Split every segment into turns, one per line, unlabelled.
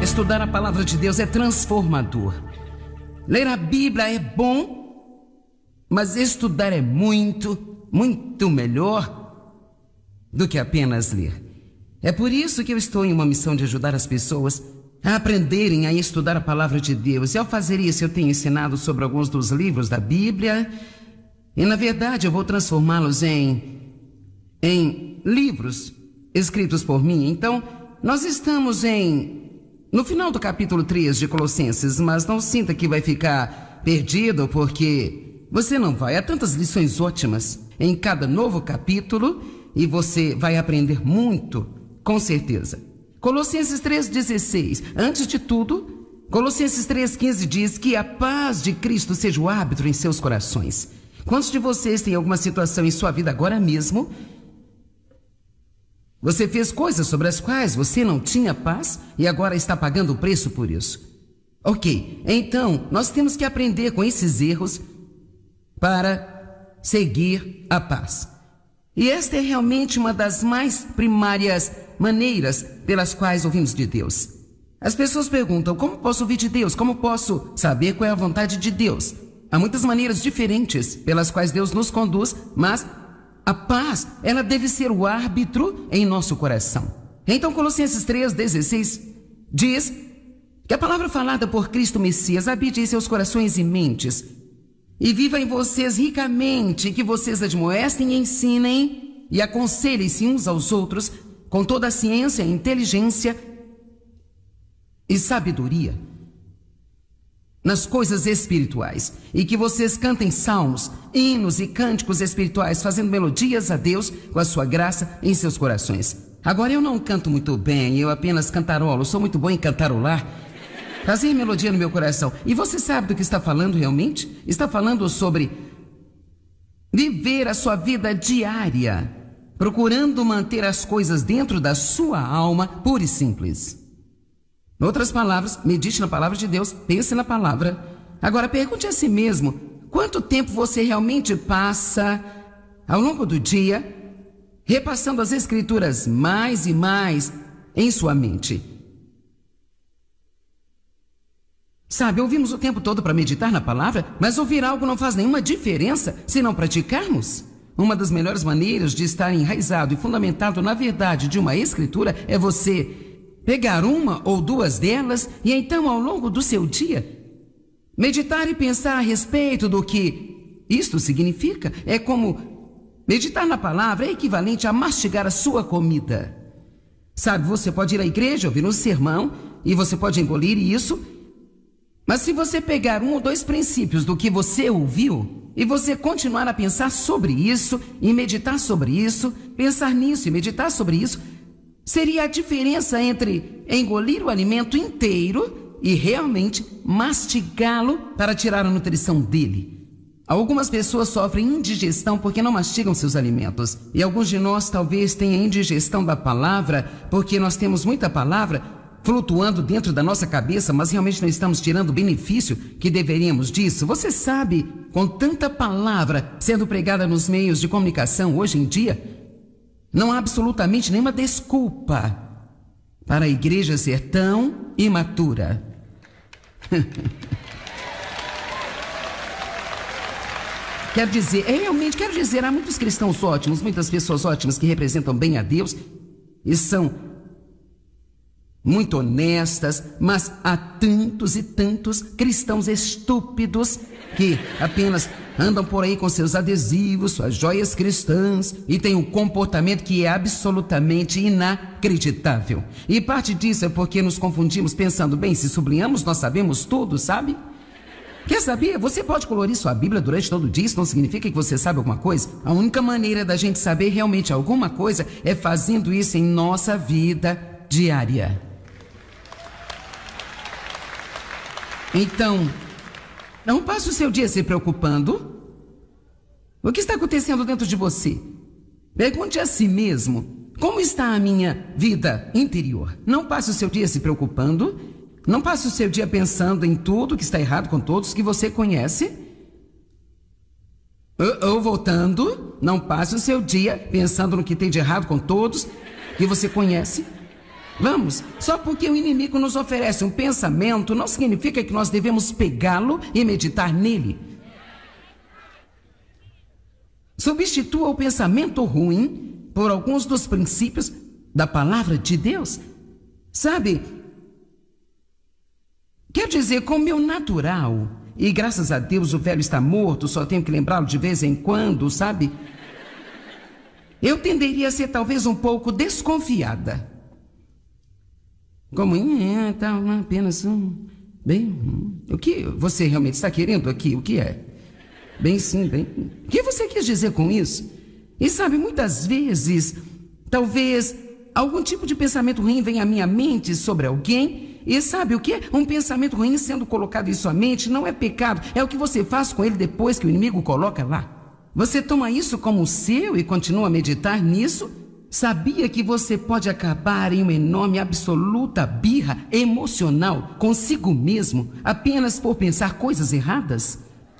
Estudar a palavra de Deus é transformador. Ler a Bíblia é bom, mas estudar é muito, muito melhor do que apenas ler. É por isso que eu estou em uma missão de ajudar as pessoas a aprenderem a estudar a palavra de Deus. E ao fazer isso, eu tenho ensinado sobre alguns dos livros da Bíblia. E na verdade, eu vou transformá-los em livros escritos por mim. Então, nós estamos no final do capítulo 3 de Colossenses, mas não sinta que vai ficar perdido, porque você não vai. Há tantas lições ótimas em cada novo capítulo e você vai aprender muito, com certeza. Colossenses 3,16. Antes de tudo, Colossenses 3,15 diz que a paz de Cristo seja o árbitro em seus corações. Quantos de vocês têm alguma situação em sua vida agora mesmo? Você fez coisas sobre as quais você não tinha paz e agora está pagando o preço por isso. Ok, então nós temos que aprender com esses erros para seguir a paz. E esta é realmente uma das mais primárias maneiras pelas quais ouvimos de Deus. As pessoas perguntam: como posso ouvir de Deus? Como posso saber qual é a vontade de Deus? Há muitas maneiras diferentes pelas quais Deus nos conduz, mas a paz, ela deve ser o árbitro em nosso coração. Então, Colossenses 3,16 diz que a palavra falada por Cristo Messias habite em seus corações e mentes, e viva em vocês ricamente, que vocês admoestem, ensinem e aconselhem-se uns aos outros com toda a ciência, inteligência e sabedoria nas coisas espirituais, e que vocês cantem salmos, hinos e cânticos espirituais, fazendo melodias a Deus com a sua graça em seus corações. Agora, eu não canto muito bem, eu apenas cantarolo, sou muito bom em cantarolar, fazer melodia no meu coração. E você sabe do que está falando realmente? Está falando sobre viver a sua vida diária, procurando manter as coisas dentro da sua alma, pura e simples. Em outras palavras, medite na palavra de Deus, pense na palavra. Agora pergunte a si mesmo: quanto tempo você realmente passa ao longo do dia repassando as escrituras mais e mais em sua mente? Sabe, ouvimos o tempo todo para meditar na palavra, mas ouvir algo não faz nenhuma diferença se não praticarmos. Uma das melhores maneiras de estar enraizado e fundamentado na verdade de uma escritura é você pegar uma ou duas delas e então, ao longo do seu dia, meditar e pensar a respeito do que isto significa. É como meditar na palavra, é equivalente a mastigar a sua comida. Sabe, você pode ir à igreja, ouvir um sermão, e você pode engolir isso, mas se você pegar um ou dois princípios do que você ouviu e você continuar a pensar sobre isso e meditar sobre isso, pensar nisso e meditar sobre isso, seria a diferença entre engolir o alimento inteiro e realmente mastigá-lo para tirar a nutrição dele. Algumas pessoas sofrem indigestão porque não mastigam seus alimentos. E alguns de nós talvez tenham indigestão da palavra porque nós temos muita palavra flutuando dentro da nossa cabeça, mas realmente não estamos tirando o benefício que deveríamos disso. Você sabe, com tanta palavra sendo pregada nos meios de comunicação hoje em dia, não há absolutamente nenhuma desculpa para a igreja ser tão imatura. Quero dizer, há muitos cristãos ótimos, muitas pessoas ótimas que representam bem a Deus e são muito honestas, mas há tantos e tantos cristãos estúpidos que apenas andam por aí com seus adesivos, suas joias cristãs e têm um comportamento que é absolutamente inacreditável. E parte disso é porque nos confundimos pensando: bem, se sublinhamos, nós sabemos tudo, sabe? Quer saber? Você pode colorir sua Bíblia durante todo o dia, isso não significa que você sabe alguma coisa. A única maneira da gente saber realmente alguma coisa é fazendo isso em nossa vida diária. Então, não passe o seu dia se preocupando. O que está acontecendo dentro de você? Pergunte a si mesmo: como está a minha vida interior? Não passe o seu dia se preocupando. Não passe o seu dia pensando em tudo que está errado com todos que você conhece. Ou voltando, não passe o seu dia pensando no que tem de errado com todos que você conhece. Vamos, só porque o inimigo nos oferece um pensamento, não significa que nós devemos pegá-lo e meditar nele. Substitua o pensamento ruim por alguns dos princípios da palavra de Deus. Sabe, quer dizer, com o meu natural, e graças a Deus o velho está morto, só tenho que lembrá-lo de vez em quando, sabe? Eu tenderia a ser talvez um pouco desconfiada. Como, tá apenas o que você realmente está querendo aqui? O que é? Bem, sim, bem. O que você quis dizer com isso? E sabe, muitas vezes, talvez algum tipo de pensamento ruim venha à minha mente sobre alguém. E sabe o que é? Um pensamento ruim sendo colocado em sua mente não é pecado. É o que você faz com ele depois que o inimigo coloca lá. Você toma isso como seu e continua a meditar nisso? Sabia que você pode acabar em uma enorme, absoluta birra emocional consigo mesmo apenas por pensar coisas erradas?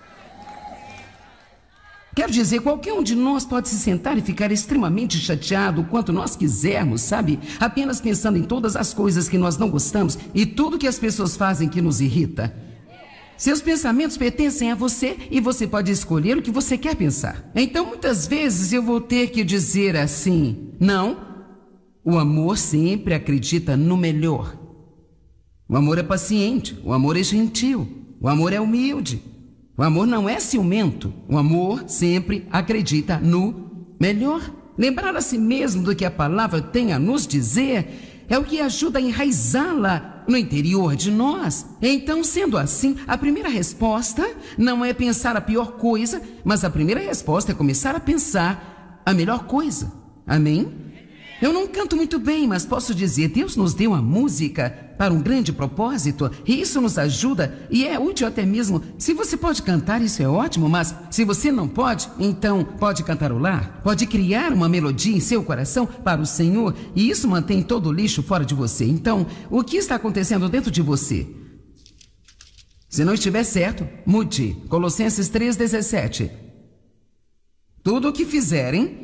Quero dizer, qualquer um de nós pode se sentar e ficar extremamente chateado o quanto nós quisermos, sabe? Apenas pensando em todas as coisas que nós não gostamos e tudo que as pessoas fazem que nos irrita. Seus pensamentos pertencem a você e você pode escolher o que você quer pensar. Então, muitas vezes eu vou ter que dizer assim: não, o amor sempre acredita no melhor. O amor é paciente, o amor é gentil, o amor é humilde. O amor não é ciumento, o amor sempre acredita no melhor. Lembrar a si mesmo do que a palavra tem a nos dizer é o que ajuda a enraizá-la no interior de nós. Então, sendo assim, a primeira resposta não é pensar a pior coisa, mas a primeira resposta é começar a pensar a melhor coisa. Amém? Eu não canto muito bem, mas posso dizer, Deus nos deu a música para um grande propósito e isso nos ajuda e é útil até mesmo. Se você pode cantar, isso é ótimo, mas se você não pode, então pode cantarolar, pode criar uma melodia em seu coração para o Senhor e isso mantém todo o lixo fora de você. Então, o que está acontecendo dentro de você? Se não estiver certo, mude. Colossenses 3,17. Tudo o que fizerem,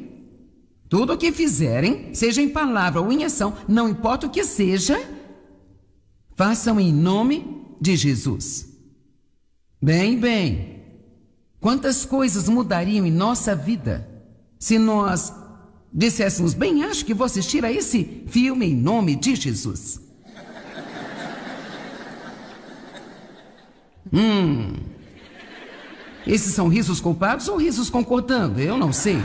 seja em palavra ou em ação, não importa o que seja, façam em nome de Jesus. Bem, quantas coisas mudariam em nossa vida se nós disséssemos, bem, acho que vou assistir a esse filme em nome de Jesus. Esses são risos culpados ou risos concordando? Eu não sei.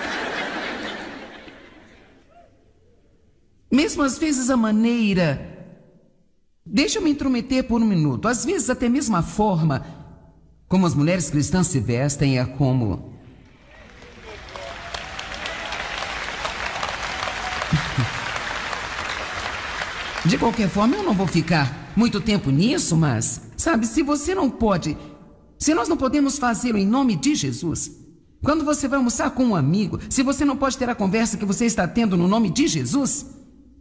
Mesmo às vezes a maneira, deixa eu me intrometer por um minuto, às vezes até mesmo a forma como as mulheres cristãs se vestem é como... De qualquer forma, eu não vou ficar muito tempo nisso, mas, sabe, se você não pode, se nós não podemos fazê-lo em nome de Jesus, quando você vai almoçar com um amigo, se você não pode ter a conversa que você está tendo no nome de Jesus...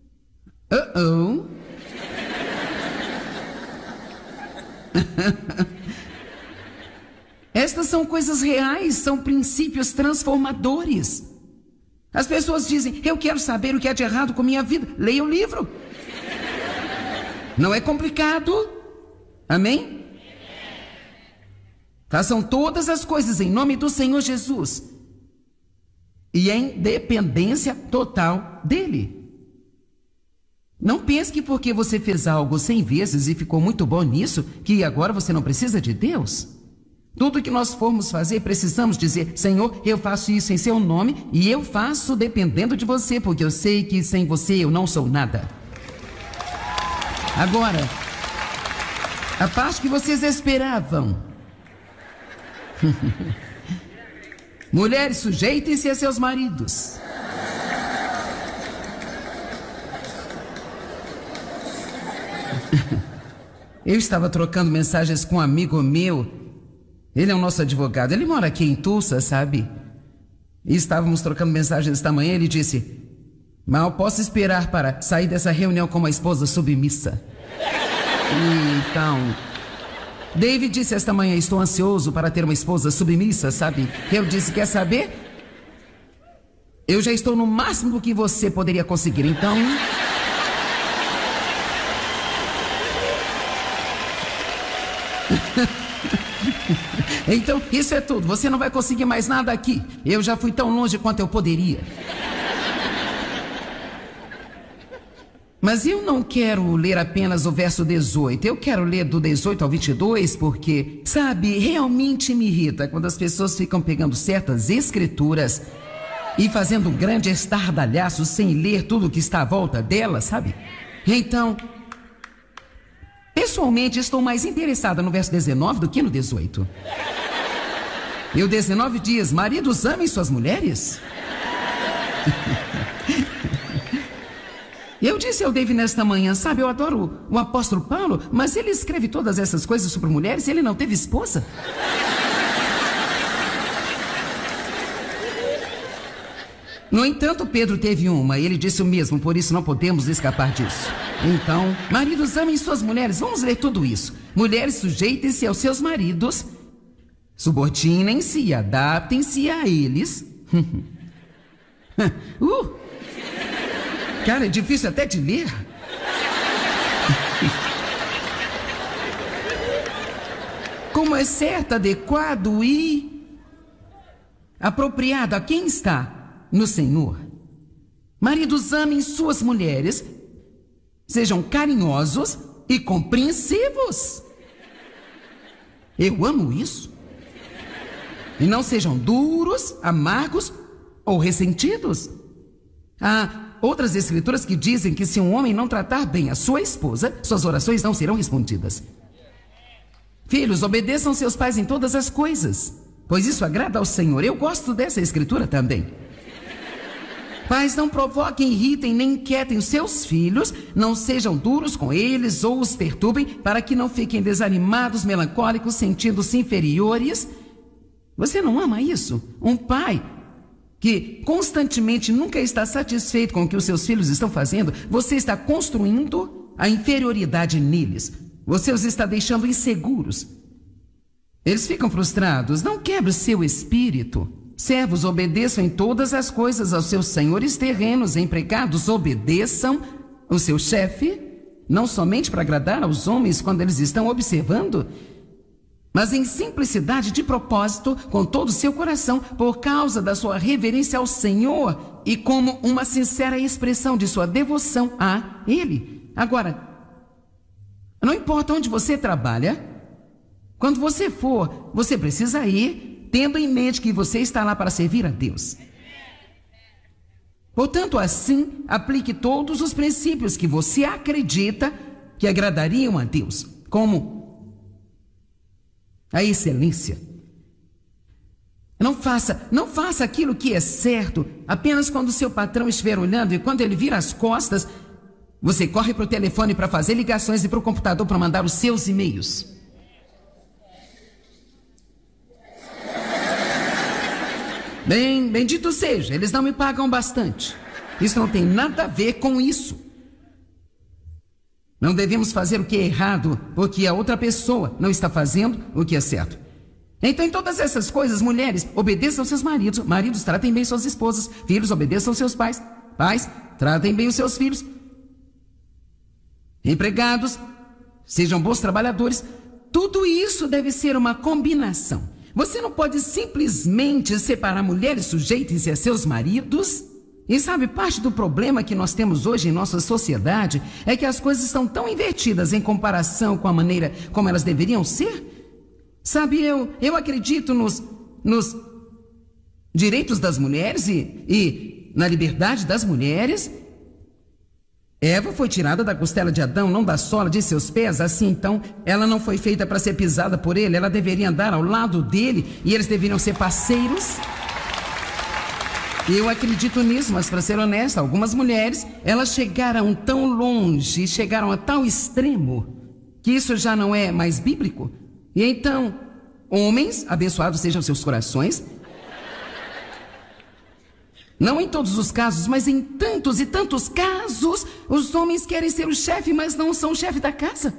Estas são coisas reais, são princípios transformadores. As pessoas dizem, eu quero saber o que há de errado com minha vida. Leia o livro. Não é complicado. Amém? Façam todas as coisas em nome do Senhor Jesus e em dependência total dele. Não pense que porque você fez algo 100 vezes e ficou muito bom nisso, que agora você não precisa de Deus. Tudo que nós formos fazer, precisamos dizer, Senhor, eu faço isso em seu nome e eu faço dependendo de você, porque eu sei que sem você eu não sou nada. Agora, a parte que vocês esperavam. Mulheres, sujeitem-se a seus maridos. Eu estava trocando mensagens com um amigo meu. Ele é o nosso advogado. Ele mora aqui em Tulsa, sabe? E estávamos trocando mensagens esta manhã. Ele disse, mal posso esperar para sair dessa reunião com uma esposa submissa. Então, David disse esta manhã, estou ansioso para ter uma esposa submissa, sabe? Eu disse, quer saber? Eu já estou no máximo do que você poderia conseguir, então... Então, isso é tudo. Você não vai conseguir mais nada aqui. Eu já fui tão longe quanto eu poderia. Mas eu não quero ler apenas o verso 18. Eu quero ler do 18 ao 22 porque, sabe, realmente me irrita quando as pessoas ficam pegando certas escrituras e fazendo um grande estardalhaço sem ler tudo que está à volta delas, sabe? Então, pessoalmente, estou mais interessada no verso 19 do que no 18. E o 19 diz: maridos, amem suas mulheres. Eu disse ao David nesta manhã, sabe, eu adoro o apóstolo Paulo, mas ele escreve todas essas coisas sobre mulheres e ele não teve esposa. No entanto, Pedro teve uma, e ele disse o mesmo, por isso não podemos escapar disso. Então, maridos, amem suas mulheres. Vamos ler tudo isso. Mulheres, sujeitem-se aos seus maridos, subordinem-se e adaptem-se a eles. Cara, é difícil até de ler. Como é certo, adequado e apropriado a quem está no Senhor. Maridos, amem suas mulheres, sejam carinhosos e compreensivos. Eu amo isso. E não sejam duros, amargos ou ressentidos. Há outras escrituras que dizem que se um homem não tratar bem a sua esposa, suas orações não serão respondidas. Filhos, obedeçam seus pais em todas as coisas, pois isso agrada ao Senhor. Eu gosto dessa escritura também. Pais, não provoquem, irritem, nem inquietem os seus filhos, não sejam duros com eles ou os perturbem, para que não fiquem desanimados, melancólicos, sentindo-se inferiores. Você não ama isso? Um pai que constantemente nunca está satisfeito com o que os seus filhos estão fazendo, você está construindo a inferioridade neles. Você os está deixando inseguros. Eles ficam frustrados. Não quebre o seu espírito. Servos, obedeçam em todas as coisas aos seus senhores terrenos. Empregados, obedeçam o seu chefe, não somente para agradar aos homens quando eles estão observando, mas em simplicidade de propósito, com todo o seu coração, por causa da sua reverência ao Senhor e como uma sincera expressão de sua devoção a Ele. Agora, não importa onde você trabalha, quando você for, você precisa ir tendo em mente que você está lá para servir a Deus. Portanto, assim, aplique todos os princípios que você acredita que agradariam a Deus, como a excelência. Não faça aquilo que é certo apenas quando seu patrão estiver olhando, e quando ele vira as costas, você corre para o telefone para fazer ligações e para o computador para mandar os seus e-mails. Bendito seja, eles não me pagam bastante. Isso não tem nada a ver com isso. Não devemos fazer o que é errado porque a outra pessoa não está fazendo o que é certo. Então, em todas essas coisas, mulheres, obedeçam aos seus maridos. Maridos, tratem bem suas esposas. Filhos, obedeçam aos seus pais. Pais, tratem bem os seus filhos. Empregados, sejam bons trabalhadores. Tudo isso deve ser uma combinação. Você não pode simplesmente separar mulheres, sujeitem-se a seus maridos. E sabe, parte do problema que nós temos hoje em nossa sociedade é que as coisas estão tão invertidas em comparação com a maneira como elas deveriam ser. Sabe, eu acredito nos direitos das mulheres e na liberdade das mulheres. Eva foi tirada da costela de Adão, não da sola de seus pés. Assim, então, ela não foi feita para ser pisada por ele. Ela deveria andar ao lado dele e eles deveriam ser parceiros. Eu acredito nisso, mas para ser honesta, algumas mulheres, elas chegaram tão longe, chegaram a tal extremo, que isso já não é mais bíblico. E então, homens, abençoados sejam seus corações, não em todos os casos, mas em tantos e tantos casos, os homens querem ser o chefe, mas não são o chefe da casa.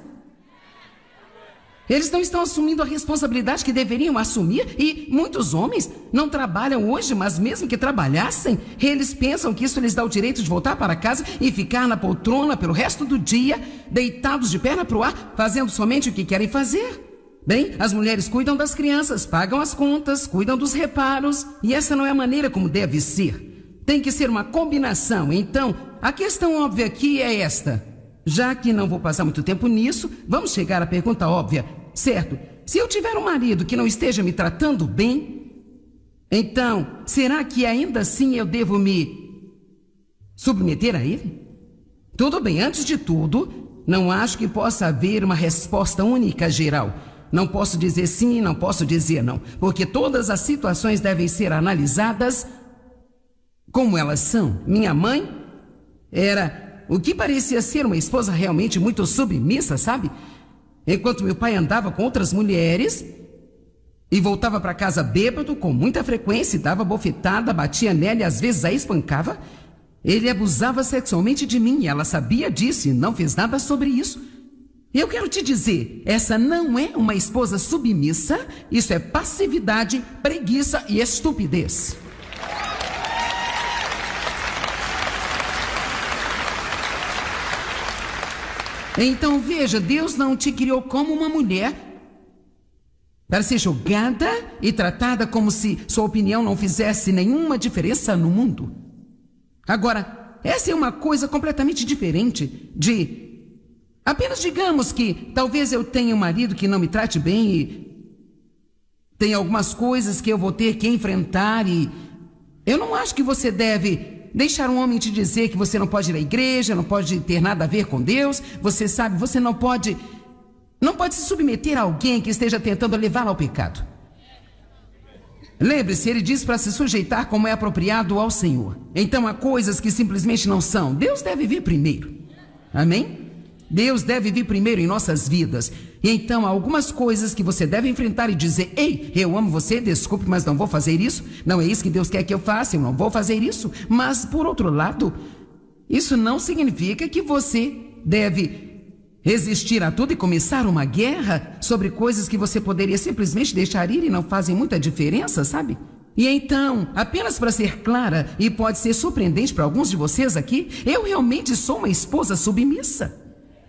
Eles não estão assumindo a responsabilidade que deveriam assumir, e muitos homens não trabalham hoje, mas mesmo que trabalhassem, eles pensam que isso lhes dá o direito de voltar para casa e ficar na poltrona pelo resto do dia, deitados de perna para o ar, fazendo somente o que querem fazer. Bem, as mulheres cuidam das crianças, pagam as contas, cuidam dos reparos, e essa não é a maneira como deve ser. Tem que ser uma combinação. Então, a questão óbvia aqui é esta. Já que não vou passar muito tempo nisso, vamos chegar à pergunta óbvia. Certo, se eu tiver um marido que não esteja me tratando bem, então, será que ainda assim eu devo me submeter a ele? Tudo bem, antes de tudo, não acho que possa haver uma resposta única geral. Não posso dizer sim, não posso dizer não, porque todas as situações devem ser analisadas como elas são. Minha mãe era o que parecia ser uma esposa realmente muito submissa, sabe? Enquanto meu pai andava com outras mulheres e voltava para casa bêbado com muita frequência, dava bofetada, batia nela e às vezes a espancava, ele abusava sexualmente de mim e ela sabia disso e não fez nada sobre isso. Eu quero te dizer, essa não é uma esposa submissa, isso é passividade, preguiça e estupidez. Então veja, Deus não te criou como uma mulher para ser julgada e tratada como se sua opinião não fizesse nenhuma diferença no mundo. Agora, essa é uma coisa completamente diferente de... Apenas digamos que talvez eu tenha um marido que não me trate bem e tem algumas coisas que eu vou ter que enfrentar e eu não acho que você deve deixar um homem te dizer que você não pode ir à igreja, não pode ter nada a ver com Deus. Você sabe, você não pode se submeter a alguém que esteja tentando levá-lo ao pecado. Lembre-se, ele diz para se sujeitar como é apropriado ao Senhor. Então há coisas que simplesmente não são. Deus deve vir primeiro. Amém? Deus deve vir primeiro em nossas vidas. E então há algumas coisas que você deve enfrentar e dizer: ei, eu amo você, desculpe, mas não vou fazer isso. Não é isso que Deus quer que eu faça, eu não vou fazer isso. Mas, por outro lado, isso não significa que você deve resistir a tudo e começar uma guerra sobre coisas que você poderia simplesmente deixar ir e não fazem muita diferença, sabe? E então, apenas para ser clara, e pode ser surpreendente para alguns de vocês aqui, eu realmente sou uma esposa submissa.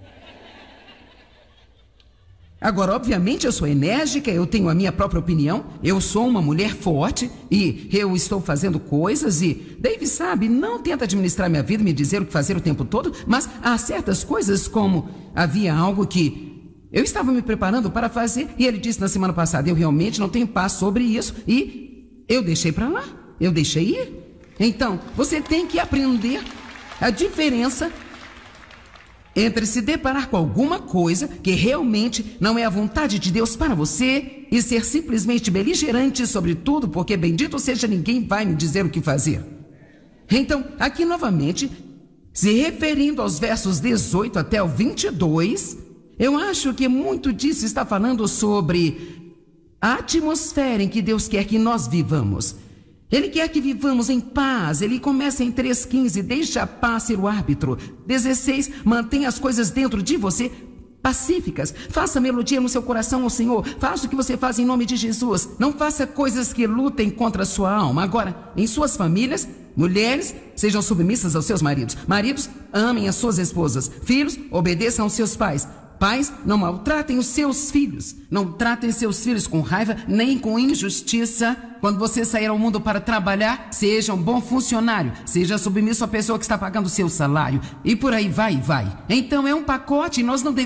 Agora, obviamente, eu sou enérgica, eu tenho a minha própria opinião, eu sou uma mulher forte e eu estou fazendo coisas e Dave sabe, não tenta administrar minha vida, me dizer o que fazer o tempo todo, mas há certas coisas como havia algo que eu estava me preparando para fazer e ele disse na semana passada, eu realmente não tenho paz sobre isso e eu deixei para lá, eu deixei ir. Então, você tem que aprender a diferença entre se deparar com alguma coisa que realmente não é a vontade de Deus para você e ser simplesmente beligerante sobre tudo, porque bendito seja, ninguém vai me dizer o que fazer. Então, aqui novamente, se referindo aos versos 18 até o 22, eu acho que muito disso está falando sobre a atmosfera em que Deus quer que nós vivamos. Ele quer que vivamos em paz. Ele começa em 3,15, deixa a paz ser o árbitro. 16, mantenha as coisas dentro de você pacíficas. Faça melodia no seu coração ao Senhor. Faça o que você faz em nome de Jesus. Não faça coisas que lutem contra a sua alma. Agora, em suas famílias, mulheres, sejam submissas aos seus maridos. Maridos, amem as suas esposas. Filhos, obedeçam aos seus pais. Pais, não maltratem os seus filhos. Não tratem seus filhos com raiva, nem com injustiça. Quando você sair ao mundo para trabalhar, seja um bom funcionário. Seja submisso à pessoa que está pagando o seu salário. E por aí vai. Então é um pacote e nós não devemos